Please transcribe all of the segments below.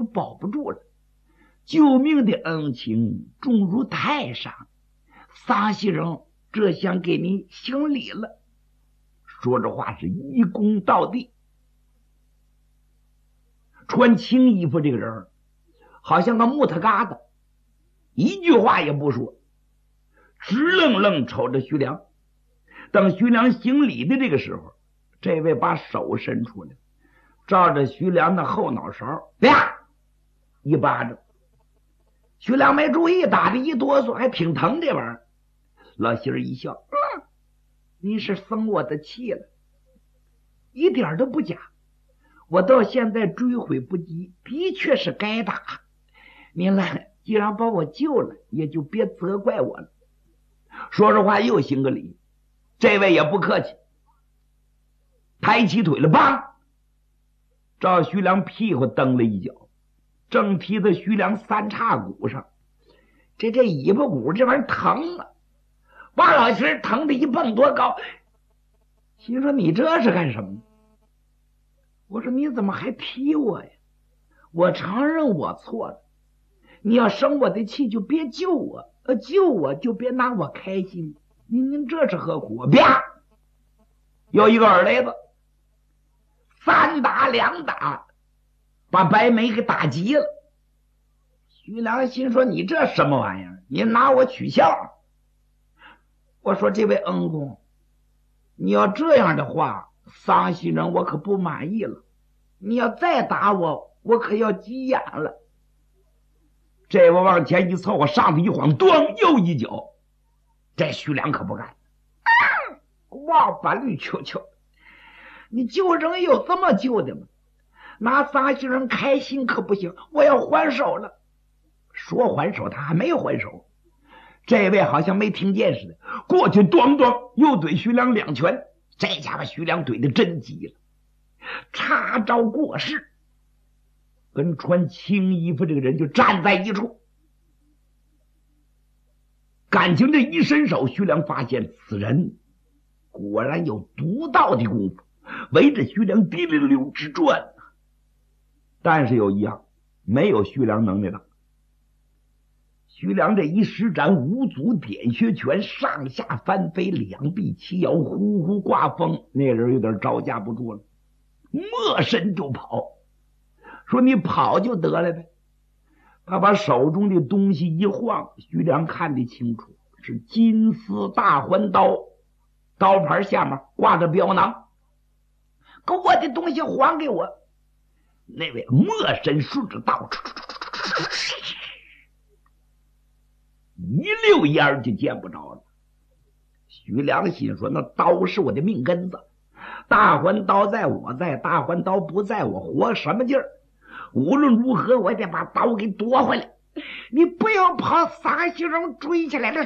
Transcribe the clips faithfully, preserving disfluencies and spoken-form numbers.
保不住了，救命的恩情重如泰山，桑西人这想给你行礼了。说着话是一躬到地。穿青衣服这个人好像个木头疙瘩，一句话也不说，直愣愣瞅着徐良。等徐良行礼的这个时候，这位把手伸出来，照着徐良的后脑勺啪一巴掌。徐良没注意，打的一哆嗦，还挺疼这玩意儿。老媳儿一笑，嗯，你是生我的气了，一点都不假。我到现在追悔不及，的确是该打。您来，既然把我救了，也就别责怪我了。说着话又行个礼，这位也不客气，抬起腿了，梆，照徐良屁股蹬了一脚，正踢在徐良三叉骨上。这这尾巴骨这玩意儿疼啊，把老媳儿疼的一蹦多高。心说你这是干什么？我说你怎么还踢我呀？我承认我错了，你要生我的气就别救我，呃，救我就别拿我开心。您您这是何苦？啪，有一个耳雷子，三打两打，把白眉给打急了。徐良心说你这什么玩意儿？你拿我取笑？我说这位恩公，你要这样的话，桑西人我可不满意了，你要再打我，我可要急眼了。这位往前一凑，我上去一晃，咣，又一脚。这徐良可不干，啊，王八驴球球，你救人有这么救的吗？拿桑西人开心可不行，我要还手了。说还手，他还没还手，这位好像没听见似的，过去咣咣又怼徐良两拳。这家伙徐良怼的真急了，插招过世，跟穿青衣服这个人就站在一处。感情这一伸手，徐良发现此人果然有独到的功夫，围着徐良滴溜溜直转。但是有一样，没有徐良能耐大。徐良这一施展五祖点穴拳，上下翻飞，两臂齐摇，呼呼刮风，那人有点招架不住了，没身就跑。说你跑就得了呗。他把手中的东西一晃，徐良看得清楚，是金丝大环刀，刀牌下面挂着镖囊。可我的东西还给我！那位没身顺着刀，一溜烟就见不着了。徐良心说，那刀是我的命根子，大环刀在我在，大环刀不在我活什么劲儿？无论如何我得把刀给夺回来。你不要跑，撒西人追起来了，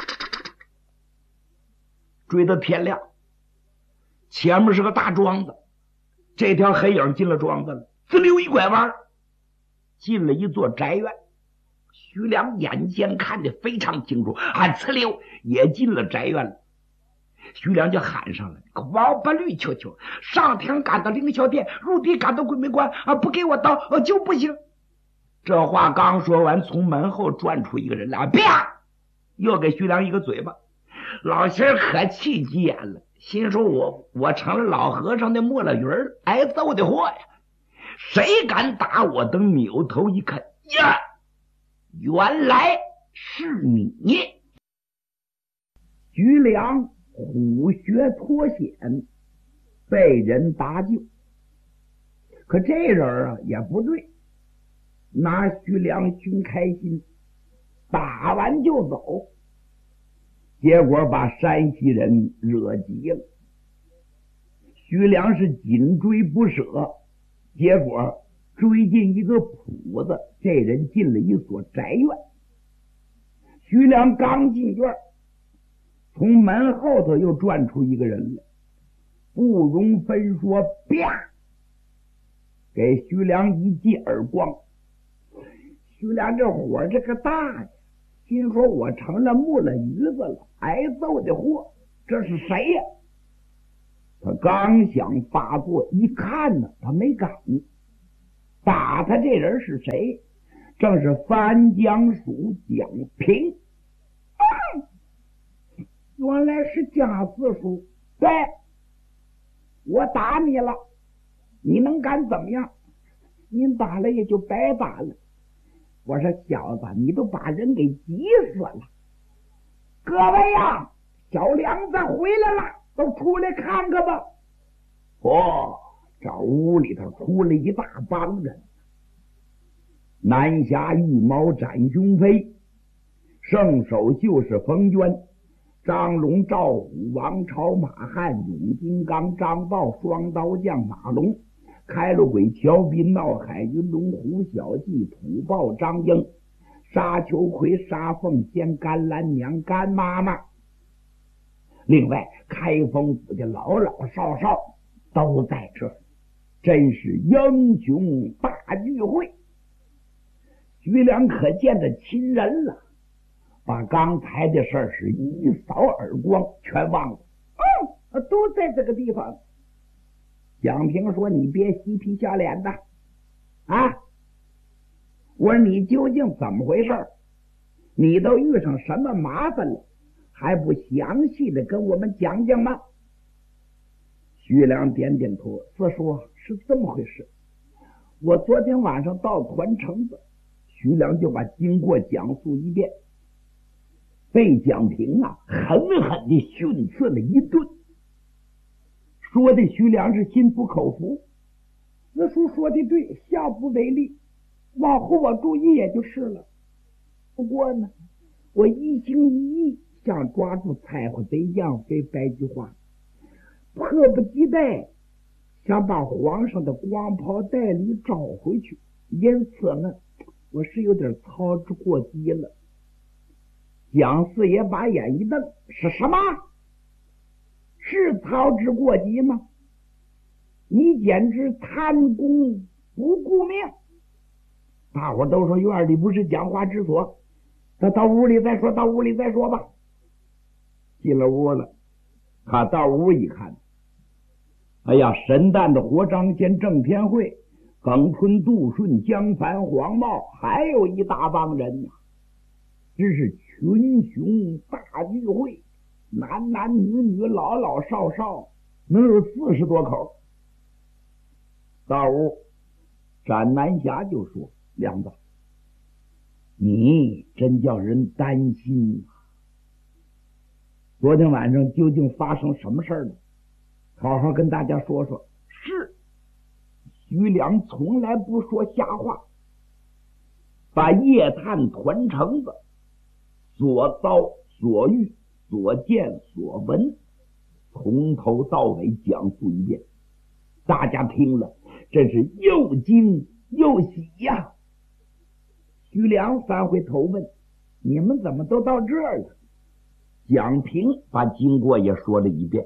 追到天亮。前面是个大庄子，这条黑影进了庄子了，滋溜一拐弯，进了一座宅院。徐良眼前看得非常清楚，俺呲溜也进了宅院了。徐良就喊上了：“王八驴球球，上天赶到凌霄殿，入地赶到鬼门关啊！不给我刀就不行。”这话刚说完，从门后转出一个人来，啪，又给徐良一个嘴巴。老仙儿可气急眼了，心说我我成了老和尚的没了鱼儿，挨揍的货呀！谁敢打我？等扭头一看，呀，原来是你！徐良虎穴脱险，被人搭救。可这人啊也不对，拿徐良寻开心，打完就走，结果把山西人惹急了。徐良是紧追不舍，结果追进一个铺子，这人进了一所宅院。徐良刚进院，从门后头又转出一个人来，不容分说，啪，给徐良一记耳光。徐良这火这个大呀，心说我成了木了鱼子了，挨揍的货，这是谁呀？他刚想发作，一看呢，他没敢。 打他这人是谁？正是藩江署蒋平。嗯，原来是蒋四叔。对，我打你了，你能敢怎么样？您打了也就白打了。我说小子，你都把人给急死了。各位呀，小梁子回来了，都出来看看吧。哦，这屋里头出了一大帮人。南侠玉毛展雄飞，圣手就是冯娟，张龙赵虎王朝马汉永金刚张豹双刀将马龙，开了鬼乔斌闹海云龙胡小记土豹张英，沙秋葵沙凤仙甘兰娘甘妈妈，另外开封府的老老少少都在这儿，真是英雄大聚会。徐良可见的亲人了，把刚才的事儿是一扫耳光，全忘了。嗯，都在这个地方。蒋平说：“你别嬉皮笑脸的啊！我说你究竟怎么回事？你都遇上什么麻烦了，还不详细的跟我们讲讲吗？”徐良点点头：“四叔，是这么回事。我昨天晚上到团城子。”徐良就把经过讲述一遍，被蒋平啊狠狠地训斥了一顿，说的徐良是心服口服。四叔说的对，下不为例，往后我注意也就是了。不过呢，我一心一意想抓住彩虹贼杨飞白菊花，迫不及待想把皇上的光袍带礼找回去，因此呢我是有点操之过急了。蒋四爷把眼一瞪：“是什么？是操之过急吗？你简直贪功不顾命！”大伙都说院里不是讲话之所，他到屋里再说，到屋里再说吧。进了屋了，他到屋一看，哎呀，神旦的活张仙郑天惠、耿春、杜顺、江凡、黄茂，还有一大帮人呐、啊，真是群雄大聚会，男男女女老老少少能有四十多口。到屋，展南侠就说：“梁子，你真叫人担心啊！昨天晚上究竟发生什么事儿呢？好好跟大家说说。”是。徐良从来不说瞎话，把夜探团城子所遭所遇所见所闻从头到尾讲述一遍，大家听了真是又惊又喜呀、啊。徐良翻回头问：“你们怎么都到这儿了？”蒋平把经过也说了一遍。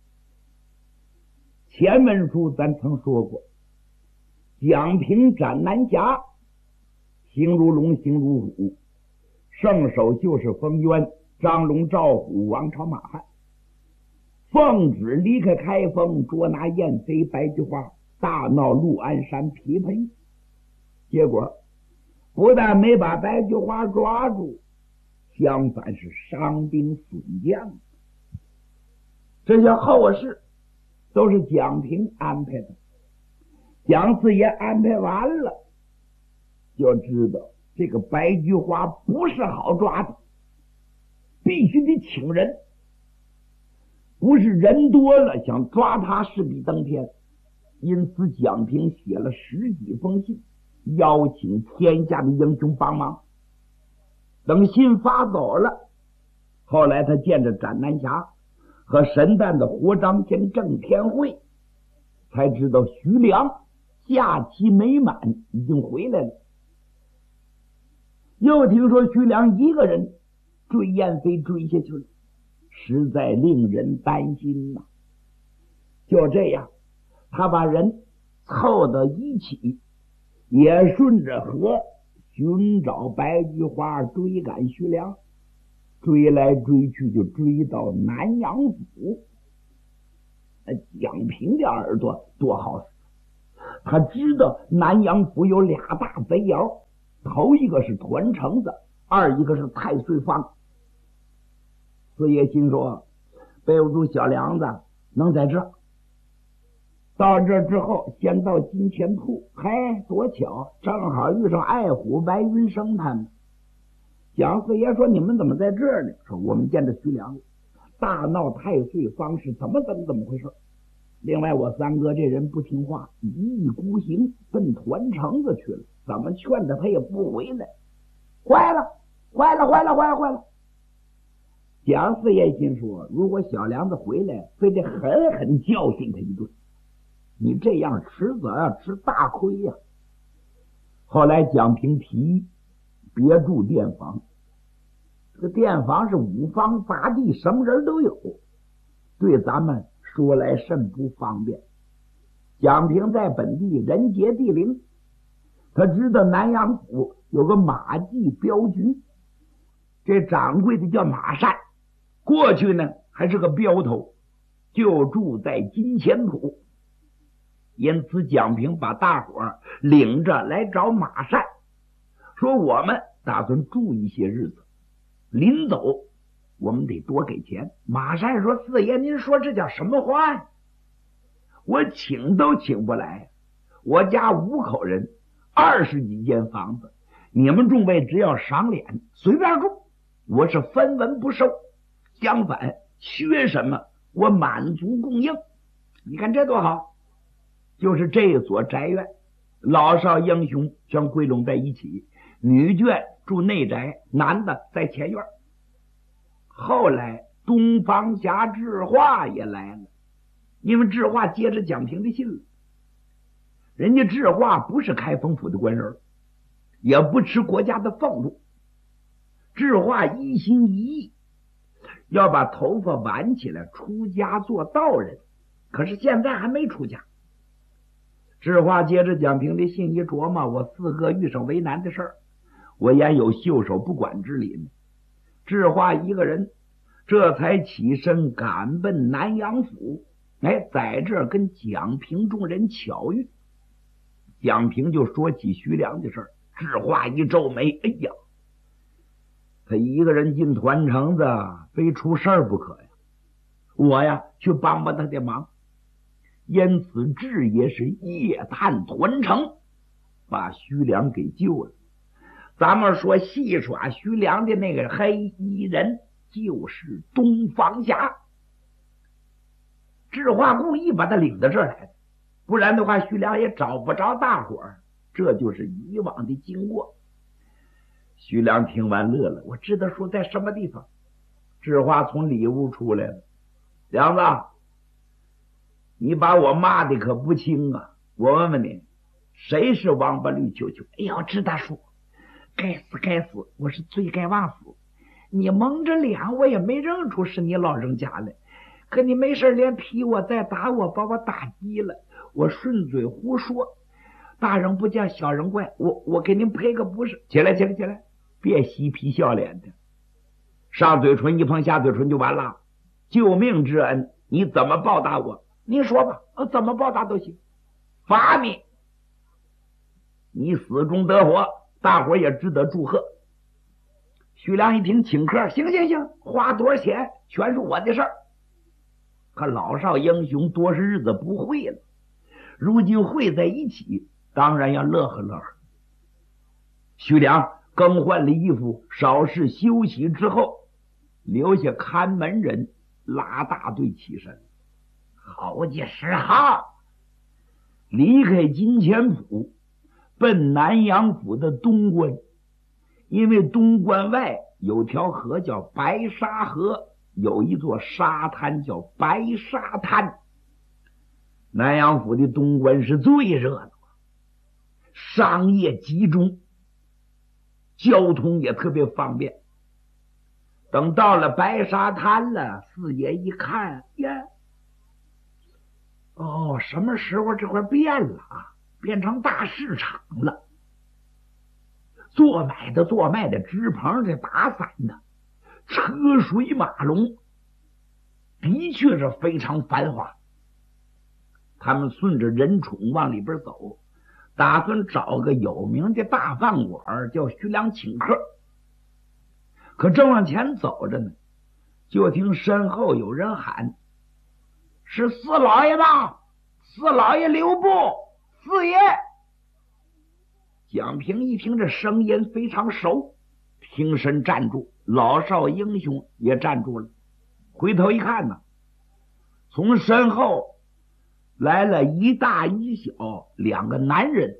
前文书咱曾说过，蒋平斩南侠，形如龙形如虎，圣手就是封渊，张龙赵虎王朝马汉，奉旨离开开封，捉拿燕飞白菊花，大闹陆安山琵琶峪。结果不但没把白菊花抓住，相反是伤兵损将。这些后事都是蒋平安排的。蒋四爷安排完了，就知道这个白菊花不是好抓的，必须得请人，不是人多了想抓他势比登天。因此蒋平写了十几封信，邀请天下的英雄帮忙。等信发走了，后来他见着斩南侠和神旦的活张仙郑天惠，才知道徐良假期美满，已经回来了。又听说徐良一个人追燕飞追下去了，实在令人担心呐、啊。就这样，他把人凑到一起，也顺着河寻找白菊花，追赶徐良，追来追去就追到南阳府。蒋平的耳朵多好使， 他知道南阳府有俩大贼窑，头一个是团城子，二一个是太岁坊。四爷心说，背不住小梁子能在这。到这之后，先到金钱铺，嗨，多巧，正好遇上爱虎、白云生他们。蒋四爷说：“你们怎么在这儿呢？”说：“我们见着徐良了，大闹太岁坊是怎么怎么怎么回事？另外，我三哥这人不听话，一意孤行，奔团城子去了。怎么劝他，他也不回来。坏了，坏了，坏了，坏了，坏了！”蒋四爷心说：“如果小梁子回来，非得狠狠教训他一顿。你这样迟早要吃大亏呀、啊！”后来蒋平提议别住店房，这个店房是五方八地，什么人都有，对咱们说来甚不方便。蒋平在本地人杰地灵，他知道南阳府有个马季镖局，这掌柜的叫马善，过去呢还是个镖头，就住在金钱铺。因此蒋平把大伙儿领着来找马善，说我们打算住一些日子，临走我们得多给钱。马善说：“四爷，您说这叫什么话呀？我请都请不来，我家五口人，二十几间房子，你们众位只要赏脸随便住，我是分文不收，相反缺什么我满足供应。你看这多好！”就是这所宅院，老少英雄全归拢在一起，女眷住内宅，男的在前院。后来东方侠智化也来了，因为智化接着蒋平的信了。人家智化不是开封府的官人，也不吃国家的俸禄，智化一心一意要把头发挽起来出家做道人，可是现在还没出家。智化接着蒋平的信一琢磨，我四哥遇上为难的事儿，我也有袖手不管之理呢。智化一个人这才起身赶奔南阳府，哎，在这儿跟蒋平众人巧遇。蒋平就说起徐良的事儿，智化一皱眉，哎呀，他一个人进团城子，非出事儿不可呀，我呀去帮帮他的忙。因此智爷是夜探团城，把徐良给救了。咱们说戏耍徐良的那个黑衣人就是东方侠，智化故意把他领到这儿来的，不然的话徐良也找不着大伙儿。这就是以往的经过。徐良听完乐了，我知道说在什么地方。智化从里屋出来了，梁子，你把我骂的可不轻啊！我问问你，谁是王八绿球球？哎呦，知大叔，该死该死，我是罪该万死。你蒙着脸，我也没认出是你老人家来。可你没事连劈我再打我，把我打急了，我顺嘴胡说。大人不见小人怪，我我给您赔个不是。起来起来起来，别嬉皮笑脸的，上嘴唇一碰下嘴唇就完了。救命之恩，你怎么报答我？您说吧，呃，怎么报答都行。罚你，你死中得活，大伙也值得祝贺。徐良一听请客，行行行，花多少钱全是我的事儿。可老少英雄多是日子不会了，如今会在一起，当然要乐呵乐呵。徐良更换了衣服，稍事休息之后，留下看门人拉大队起身。好几十号离开金钱府，奔南阳府的东关。因为东关外有条河叫白沙河，有一座沙滩叫白沙滩。南阳府的东关是最热闹，商业集中，交通也特别方便。等到了白沙滩了，四爷一看呀，哦，什么时候这块变了啊？变成大市场了。做买的、做卖的，支棚的、打伞的，车水马龙，的确是非常繁华。 他们顺着人冲往里边走，打算找个有名的大饭馆叫徐良请客。可正往前走着呢，就听身后有人喊：“是四老爷吧？四老爷留步，四爷！”蒋平一听这声音非常熟，平身站住，老少英雄也站住了。回头一看呢，从身后来了一大一小两个男人。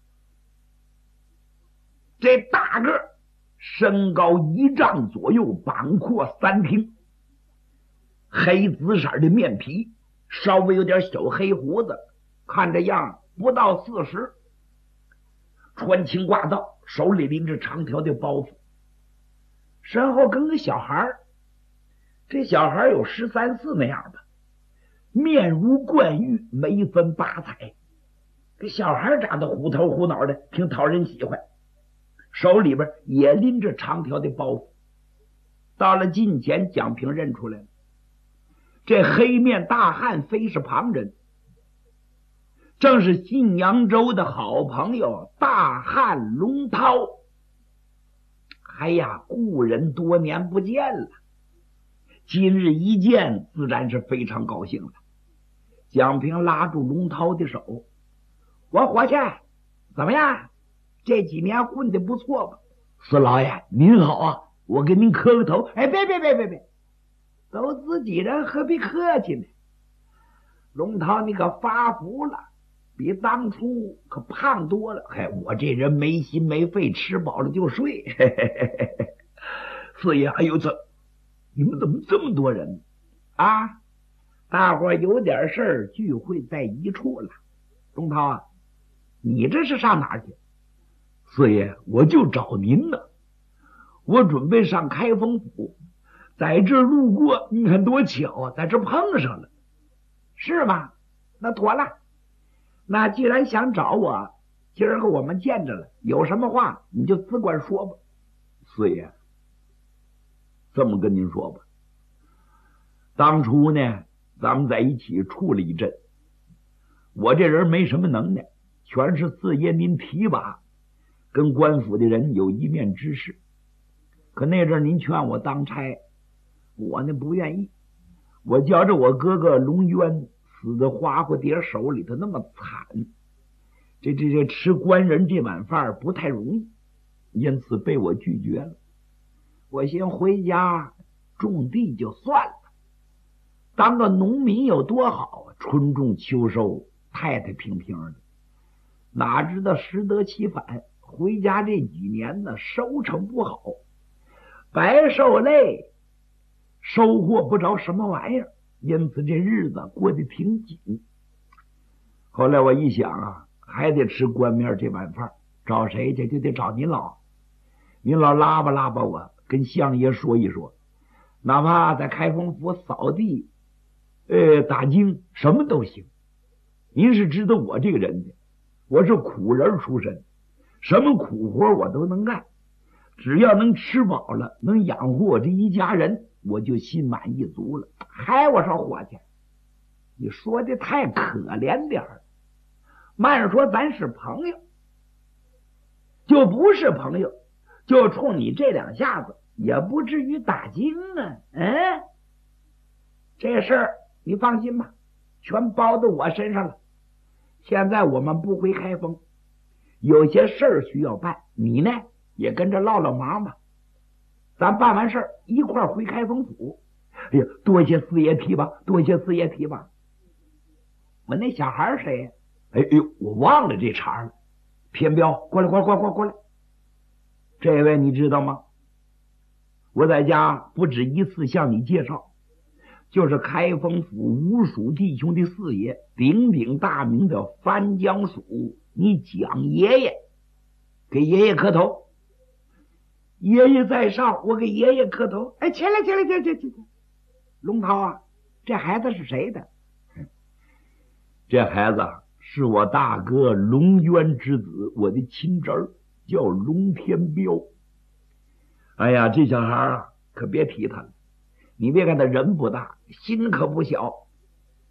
这大个身高一丈左右，膀阔三庭，黑紫色的面皮，稍微有点小黑胡子，看这样不到四十，穿青挂道，手里拎着长条的包袱，身后跟个小孩，这小孩有十三四那样吧，面如冠玉，眉分八彩，这小孩长得虎头虎脑的，挺讨人喜欢，手里边也拎着长条的包袱。到了近前，蒋平认出来了，这黑面大汉非是旁人，正是信阳州的好朋友大汉龙涛。哎呀，故人多年不见了，今日一见，自然是非常高兴了。蒋平拉住龙涛的手：“我伙计，怎么样？这几年混得不错吧？”“四老爷您好啊，我给您磕个头。”“哎，别别别别别，都自己人，何必客气呢？”“龙涛，你可发福了，比当初可胖多了。嘿，我这人没心没肺，吃饱了就睡。嘿嘿嘿嘿嘿。四爷，哎呦这，你们怎么这么多人啊？大伙有点事儿，聚会在一处了。龙涛啊，你这是上哪儿去？”“四爷，我就找您呢，我准备上开封府，在这路过，你看多巧啊，在这碰上了。”“是吗？那妥了。那既然想找我，今儿个我们见着了，有什么话你就只管说吧。”“四爷，这么跟您说吧，当初呢，咱们在一起处了一阵，我这人没什么能耐，全是四爷您提拔，跟官府的人有一面之事。可那阵您劝我当差，我呢不愿意，我觉着我哥哥龙渊死在花蝴蝶手里头那么惨，这这这吃官人这碗饭不太容易，因此被我拒绝了。我先回家种地就算了，当个农民有多好啊，春种秋收，太太平平的。哪知道适得其反，回家这几年呢，收成不好，白受累，收获不着什么玩意儿，因此这日子过得挺紧。后来我一想啊，还得吃官面这碗饭，找谁去？就得找您老，您老拉吧拉吧我，跟相爷说一说，哪怕在开封府扫地，呃，打更，什么都行。您是知道我这个人的，我是苦人出身，什么苦活我都能干，只要能吃饱了，能养活我这一家人，我就心满意足了。嗨，我说伙计，你说的太可怜点儿，慢说咱是朋友，就不是朋友，就冲你这两下子，也不至于打惊啊。嗯，这事儿你放心吧，全包到我身上了。现在我们不回开封，有些事儿需要办，你呢也跟着唠唠忙吧。咱办完事儿一块儿回开封府。哎呀，多谢四爷提拔，多谢四爷提拔。我那小孩谁呀？哎呦，我忘了这茬了。偏彪，过来，过来，过来，过来。这位你知道吗？我在家不止一次向你介绍，就是开封府五蜀弟兄的四爷，鼎鼎大名的番江蜀，你蒋爷爷，给爷爷磕头。爷爷在上，我给爷爷磕头。哎，起来，起来，起来，起来，起来。龙涛啊，这孩子是谁的？这孩子是我大哥龙渊之子，我的亲侄儿，叫龙天彪。哎呀，这小孩啊，可别提他了。你别看他人不大，心可不小。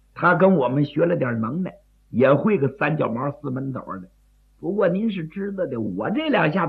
他跟我们学了点能耐，也会个三脚猫四门斗的。不过您是知道的，我这两下